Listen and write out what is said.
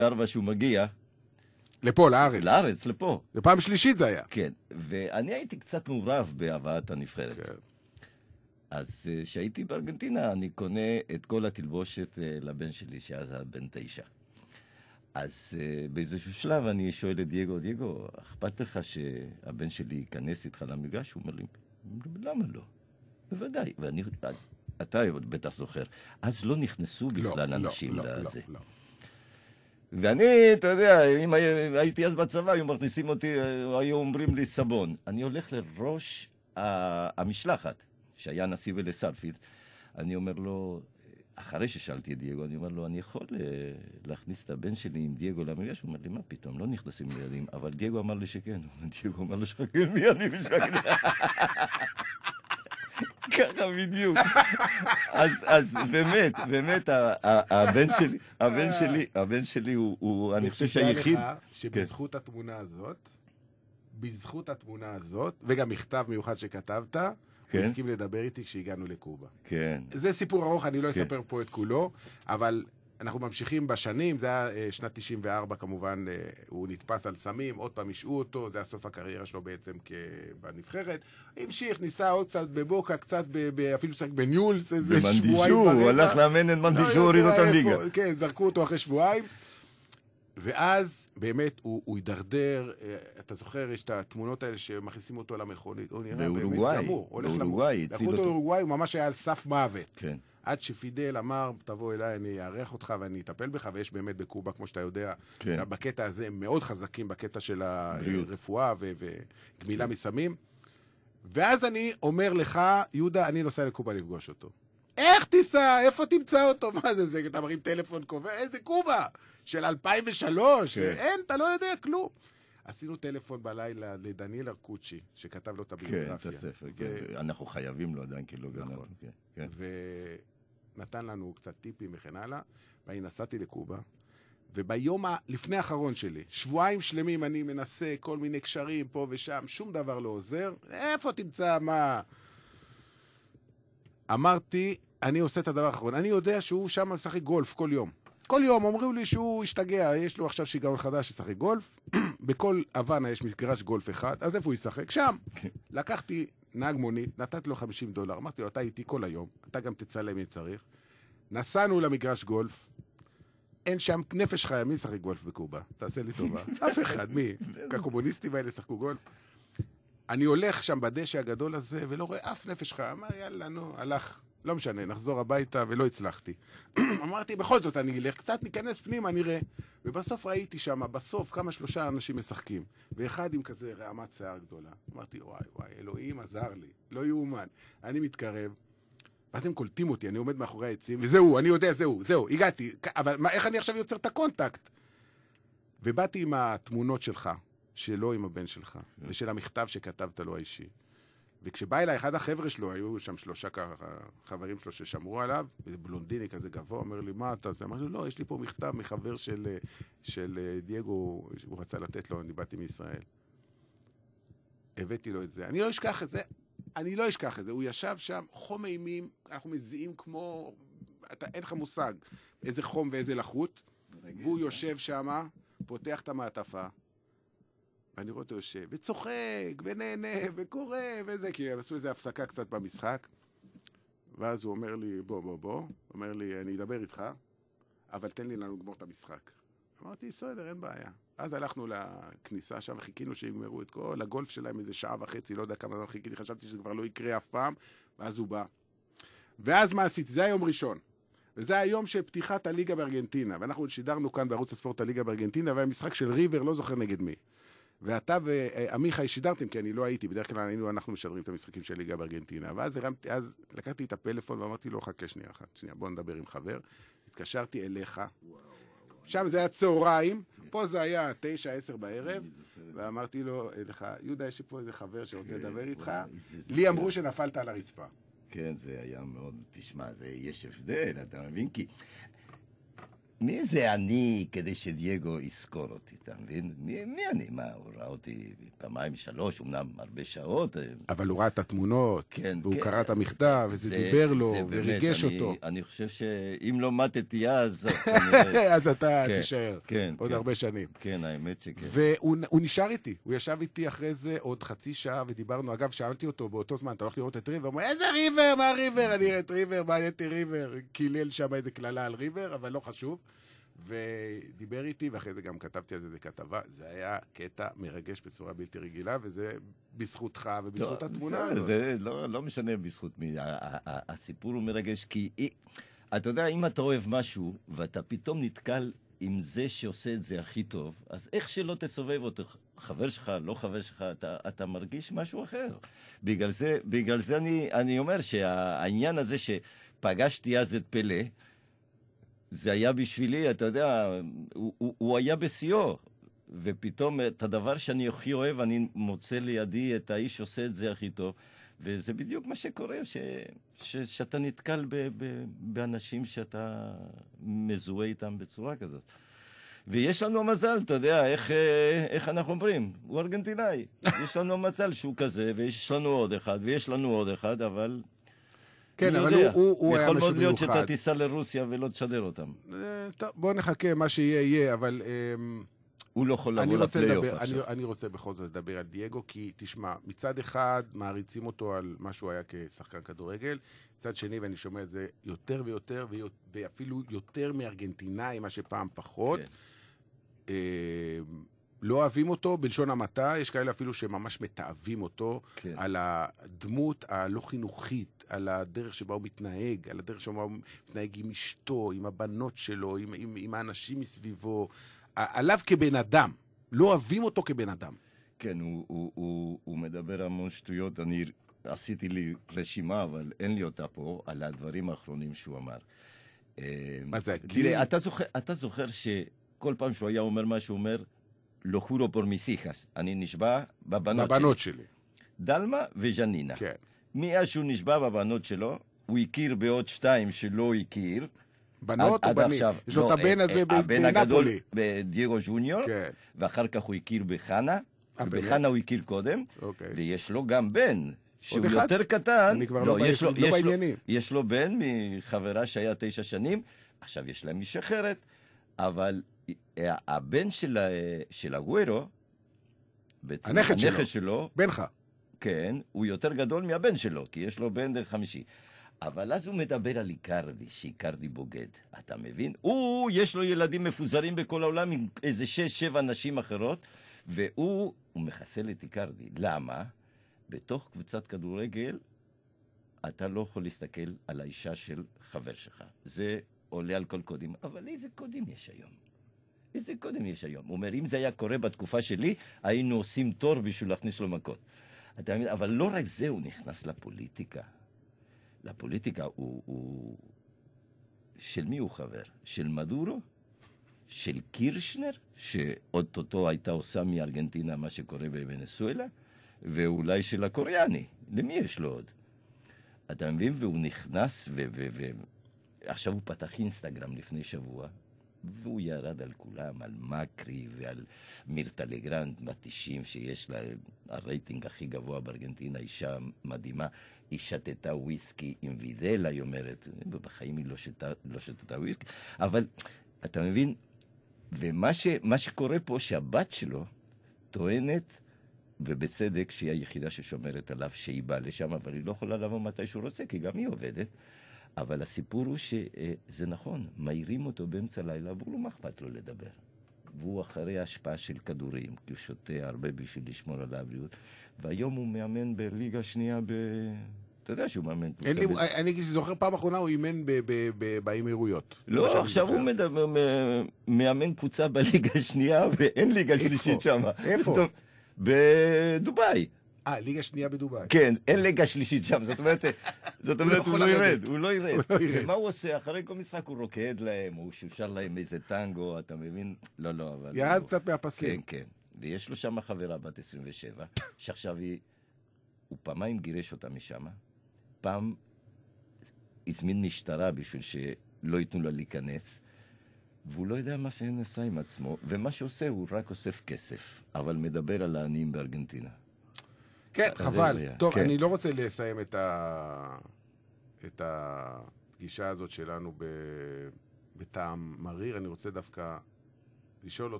4 שהוא מגיע. לפה, לארץ. לארץ, לפה. בפעם שלישית זה היה. כן, ואני הייתי קצת מעורב בהבאת הנבחרת. כן. אז כשהייתי בארגנטינה, אני קונה את כל התלבושת לבן שלי, שאז היה בן 9. אז באיזשהו שלב אני שואל את דייגו, אכפת לך שהבן שלי ייכנס איתך למגרש? הוא אומר לי, למה לא? בוודאי. אתה בטח זוכר. אז לא נכנסו בכלל אנשים לזה. לא. ואני, אתה יודע, אם הייתי אז בצבא, היו מכניסים אותי, היו אומרים לי סבון. אני הולך לראש המשלחת, שהיה נשיא ולסלפילד. אני אומר לו, אחרי ששאלתי את דייגו, אני אומר לו, אני יכול להכניס את הבן שלי עם דייגו למגרש? הוא אומר לי, מה פתאום, לא נכנסים ילדים. אבל דייגו אמר לי שכן. דייגו אמר לי שכן, מי אני ושכן. ככה בדיוק. אז באמת, הבן שלי הוא, אני חושב שהיחיד. שבזכות התמונה הזאת, וגם מכתב מיוחד שכתבת, הוא הסכים לדבר איתי כשהגענו לקובה. כן. זה סיפור ארוך, אני לא אספר פה את כולו, אבל אנחנו ממשיכים בשנים, זה היה שנת 94 כמובן, הוא נתפס על סמים, עוד פעם השעו אותו, זה היה סוף הקריירה שלו בעצם בנבחרת. המשיך, ניסה עוד קצת בבוקה, קצת אפילו שחק בניולס, איזה שבועיים ברבע. הוא הלך לאמן את מנדישו, הוריד אותם ליגה. כן, זרקו אותו אחרי שבועיים. ואז באמת הוא הידרדר, אתה זוכר, יש את התמונות האלה שמכניסים אותו למכונית, הוא נראה באמת גמור, הולך למות. לקחו אותו לאורוגוואי, הוא ממש היה על סף מוות. כן. עד שפידל אמר, תבוא אליי, אני אארח אותך ואני אטפל בך, ויש באמת בקובה, כמו שאתה יודע, בקטע הזה הם מאוד חזקים, בקטע של הרפואה וגמילה מסמים. ואז אני אומר לך, יהודה, אני נוסע לקובה לפגוש אותו. איך תיסע? איפה תמצא אותו? מה זה? אתה מרים טלפון קובע? איזה קובה? של 2003? אין, אתה לא יודע כלום. עשינו טלפון בלילה לדניאל ארקוצ'י, שכתב לו את הביוגרפיה. כן, את הספר, כן. אנחנו חייבים לו עדיין, כי לא גנבנו. ונתן לנו קצת טיפים וכן הלאה, ואני נסעתי לקובה, וביום לפני האחרון שלי, שבועיים שלמים אני מנסה כל מיני קשרים פה ושם, שום דבר לא עוזר. איפה תמצא מה? אמרתי, אני עושה את הדבר האחרון. אני יודע שהוא שם משחק גולף כל יום. כל יום אומרים לי שהוא השתגע, יש לו עכשיו שיגעון חדש ששחק גולף. בכל הוואנה יש מגרש גולף אחד, אז איפה הוא ישחק? שם. לקחתי נהג מונית, נתתי לו $50. אמרתי לו, אתה איתי כל היום, אתה גם תצלם אם צריך. נסענו למגרש גולף, אין שם נפש חיה, מי ישחק גולף בקובה? תעשה לי טובה. אף אחד, מי? הקומוניסטים האלה שחקו גולף. אני הולך שם בדשא הגדול הזה, ולא רואה אף נפש חיה. אמר, יאללה, נו, הלך. לא משנה, נחזור הביתה, ולא הצלחתי. אמרתי, בכל זאת אני אלך, קצת ניכנס פנימה, נראה. ובסוף ראיתי שם, בסוף, כמה 3 אנשים משחקים. ואחד עם כזה רעמת שיער גדולה. אמרתי, וואי, אלוהים עזר לי. לא יאומן. אני מתקרב, ואז הם קולטים אותי, אני עומד מאחורי העצים, וזהו, אני יודע, זהו, הגעתי. אבל איך אני עכשיו יוצר את הקונטקט? ובאתי עם התמונות שלך, שלו עם הבן שלך, ושל המכתב שכתבת לו האישי. וכשבא אליי אחד החבר'ה שלו, היו שם 3 חברים שלו ששמרו עליו, בלונדיני כזה גבוה, אומר לי, מה אתה עושה? אמרתי לו, לא, יש לי פה מכתב מחבר של דייגו, הוא רצה לתת לו, אני באתי מישראל. הבאתי לו את זה. אני לא אשכח את זה. הוא ישב שם, חום אימים, אנחנו מזיעים כמו, אין לך מושג, איזה חום ואיזה לחות, והוא יושב שם, פותח את המעטפה, ואני רואה אותו יושב, וצוחק, ונהנה, וקורא, וזה, כי עשו איזו הפסקה קצת במשחק. ואז הוא אומר לי, בוא, אומר לי, אני אדבר איתך, אבל תן לי לנו לגמור את המשחק. אמרתי, בסדר, אין בעיה. אז הלכנו לכניסה שם, וחיכינו שיגמרו את כל הגולף שלהם איזה 1.5 שעה, לא יודע כמה זמן חיכיתי, חשבתי שזה כבר לא יקרה אף פעם, ואז הוא בא. ואז מה עשיתי? זה היום ראשון. וזה היום של פתיחת הליגה בארגנטינה, ואנחנו שידרנו כאן בערוץ הספורט הליגה בארגנטינה, והיה משחק של ריבר, לא זוכר נגד מי. ואתה ועמיחי שידרתם, כי אני לא הייתי, בדרך כלל אנחנו משדרים את המשחקים של הליגה בארגנטינה, ואז לקחתי את הפלאפון ואמרתי לו, חכה שנייה, בוא נדבר עם חבר, התקשרתי אליך, שם זה היה צהריים, פה זה היה 9-10 בערב, ואמרתי לו, יהודה, יש לי פה איזה חבר שרוצה לדבר איתך, לי אמרו שנפלת על הרצפה. כן, זה היה מאוד, תשמע, יש הבדל, אתה מבין? כי מי זה אני כדי שדייגו יזכור אותי, אתה מבין? מי אני? מה, הוא ראה אותי פעמיים, שלוש, אמנם הרבה שעות. אבל הוא ראה את התמונות, כן, והוא כן, קרא את המכתב, וזה דיבר לו, וריגש אותו. אני חושב שאם לא מתתי אז, כנראה... אז אתה כן, תישאר כן, עוד כן. הרבה שנים. כן, האמת שכן. והוא נשאר איתי, הוא ישב איתי אחרי זה עוד חצי שעה ודיברנו. אגב, שאלתי אותו באותו זמן, אתה הולך לראות את ריבר? הוא אומר, איזה ריבר? מה ריבר? אני אראה את ריבר, מה נהייתי ריבר? קילל שם איזה כללה על ריבר, אבל לא חשוב. ודיבר איתי, ואחרי זה גם כתבתי על זה כתבה. זה היה קטע מרגש בצורה בלתי רגילה, וזה בזכותך ובזכות התמונה הזאת. זה לא משנה בזכות מי. הסיפור הוא מרגש, כי אתה יודע, אם אתה אוהב משהו, ואתה פתאום נתקל עם זה שעושה את זה הכי טוב, אז איך שלא תסובב אותו, חבר שלך, לא חבר שלך, אתה מרגיש משהו אחר. בגלל זה אני אומר שהעניין הזה שפגשתי אז את פלא, זה היה בשבילי, אתה יודע, הוא היה בשיאו, ופתאום את הדבר שאני הכי אוהב, אני מוצא לידי את האיש שעושה את זה הכי טוב, וזה בדיוק מה שקורה, שאתה נתקל באנשים שאתה מזוהה איתם בצורה כזאת. ויש לנו מזל, אתה יודע, איך אנחנו אומרים? הוא ארגנטינאי. יש לנו מזל שהוא כזה, ויש לנו עוד אחד, ויש לנו עוד אחד, אבל... כן, אבל הוא היה יכול משהו מאוד להיות מיוחד. שאתה תיסע לרוסיה ולא תשדר אותם. טוב, בוא נחכה, מה שיהיה יהיה, אבל... הוא לא יכול לבוא לפלייאוף עכשיו. אני רוצה בכל זאת לדבר על דייגו, כי תשמע, מצד אחד מעריצים אותו על מה שהוא היה כשחקן כדורגל, מצד שני, ואני שומע את זה יותר ויותר, ואפילו יותר מארגנטינאי, מה שפעם פחות, כן. לא אוהבים אותו בלשון המעטה, יש כאלה אפילו שממש מתאהבים אותו, כן. על הדמות הלא חינוכית, על הדרך שבה הוא מתנהג, על הדרך שבה הוא מתנהג עם אשתו, עם הבנות שלו, עם האנשים מסביבו, עליו כבן אדם, לא אוהבים אותו כבן אדם. כן, הוא מדבר המון שטויות, אני עשיתי לי רשימה, אבל אין לי אותה פה, על הדברים האחרונים שהוא אמר. מה זה, תראה, אתה זוכר שכל פעם שהוא היה אומר מה שהוא אומר, לא חורו פור מיסיחס, אני נשבע בבנות שלי. דלמה וז'נינה. כן. מאז שהוא נשבע בבנות שלו, הוא הכיר בעוד שתיים שלא הכיר. בנות או בנים? יש לו את הבן הזה הבן הגדול בנפולי. בדייגו ג'וניור, כן. ואחר כך הוא הכיר בחנה, באמת? ובחנה הוא הכיר קודם, אוקיי. ויש לו גם בן, שהוא אחד? יותר קטן. אני כבר לא בעניינים. יש לו בן מחברה שהיה 9 שנים, עכשיו יש להם איש אחרת, אבל הבן של הגוורו, בעצם הנכד שלו, בנך. כן, הוא יותר גדול מהבן שלו, כי יש לו בן 5. אבל אז הוא מדבר על איקרדי, שאיקרדי בוגד. אתה מבין? יש לו ילדים מפוזרים בכל העולם עם איזה 6-7 נשים אחרות, והוא מחסל את איקרדי. למה? בתוך קבוצת כדורגל, אתה לא יכול להסתכל על האישה של חבר שלך. זה עולה על כל קודים. אבל איזה קודים יש היום? איזה קודים יש היום? הוא אומר, אם זה היה קורה בתקופה שלי, היינו עושים תור בשביל להכניס לו מכות. אתה מבין? אבל לא רק זה, הוא נכנס לפוליטיקה. לפוליטיקה של מי הוא חבר? של מדורו? של קירשנר? שאוטוטו הייתה עושה מארגנטינה מה שקורה בוונצואלה? ואולי של הקוריאני. למי יש לו עוד? אתה מבין? והוא נכנס עכשיו הוא פתח אינסטגרם לפני שבוע, והוא ירד על כולם, על מקרי ועל מירטה לגרנד, 90 שיש לה הרייטינג הכי גבוה בארגנטינה, אישה מדהימה. היא שתתה וויסקי עם וידל, היא אומרת, בחיים היא לא שתתה וויסקי, אבל אתה מבין, ומה שקורה פה שהבת שלו טוענת, ובצדק, שהיא היחידה ששומרת עליו, שהיא באה לשם, אבל היא לא יכולה לבוא מתי שהוא רוצה, כי גם היא עובדת, אבל הסיפור הוא שזה נכון, מהירים אותו באמצע לילה, והוא לא אכפת לו לדבר. והוא אחרי ההשפעה של כדורים, כי הוא שותה הרבה בשביל לשמור על הבריאות, והיום הוא מאמן בליגה שנייה אתה יודע שהוא מאמן. אני זוכר פעם אחרונה הוא אימן באמירויות. לא, עכשיו הוא מאמן קבוצה בליגה שנייה, ואין ליגה שלישית שם. איפה? בדובאי. ליגה שנייה בדובאי. כן, אין ליגה שלישית שם, זאת אומרת, הוא לא ירד. מה הוא עושה? אחרי כל משחק הוא רוקד להם, הוא שר להם איזה טנגו, אתה מבין? לא, אבל... ירד קצת מהפסים. כן. ויש לו שם חברה בת 27, שעכשיו הוא פעמיים גירש אותה משם, פעם הזמין משטרה בשביל שלא ייתנו לה להיכנס, והוא לא יודע מה שנעשה עם עצמו, ומה שעושה הוא רק אוסף כסף, אבל מדבר על העניים בארגנטינה. כן, חבל. טוב, כן. אני לא רוצה לסיים את הפגישה הזאת שלנו בטעם מריר, אני רוצה דווקא לשאול אותך,